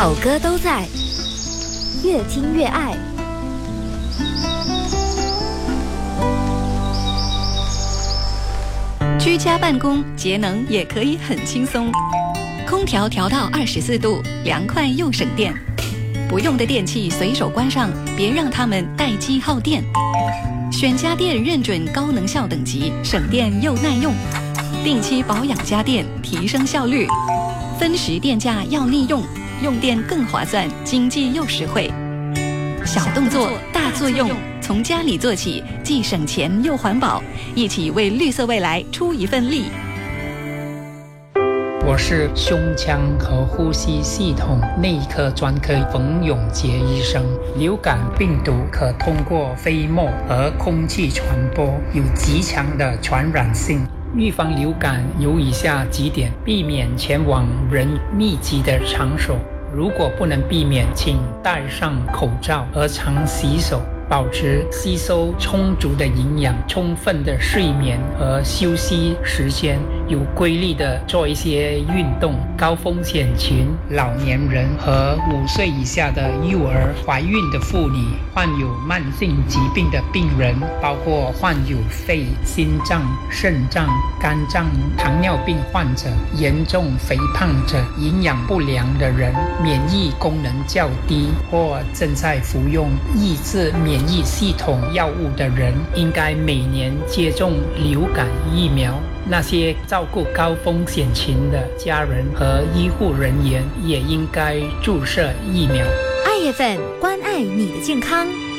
好歌都在，越听越爱。 居家办公，节能也可以很轻松。空调调到24度，凉快又省电。不用的电器随手关上，别让它们待机耗电。选家电认准高能效等级，省电又耐用。定期保养家电，提升效率。分时电价要利用，用电更划算，经济又实惠。小动作大作用，从家里做起，既省钱又环保，一起为绿色未来出一份力。 我是胸腔和呼吸系统内科专科冯永杰医生。流感病毒可通过飞沫和空气传播，有极强的传染性。预防流感有以下几点：避免前往人密集的场所，如果不能避免，请戴上口罩和常洗手，保持吸收充足的营养，充分的睡眠和休息时间，有规律的做一些运动。高风险群、老年人和5岁以下的幼儿、怀孕的妇女、患有慢性疾病的病人，包括患有肺、心脏、肾脏、肝脏、糖尿病患者、严重肥胖者、营养不良的人、免疫功能较低或正在服用抑制免疫系统药物的人，应该每年接种流感疫苗。那些照顾高风险群的家人和医护人员也应该注射疫苗。 爱FM，关爱你的健康。